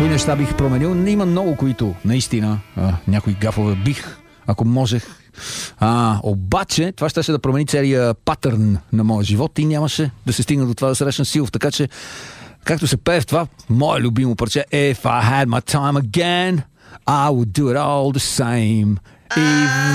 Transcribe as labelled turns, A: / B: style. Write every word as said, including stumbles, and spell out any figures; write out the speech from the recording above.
A: Кои неща бих променил? Има много, които наистина а, някои гафове бих, ако можех. А, обаче, това ще да промени целият патърн на моя живот и нямаше да се стигна до това да срещна Силов. Така че, както се пее в това, мое любимо парче, If I had my time again, I would do it all the same. Even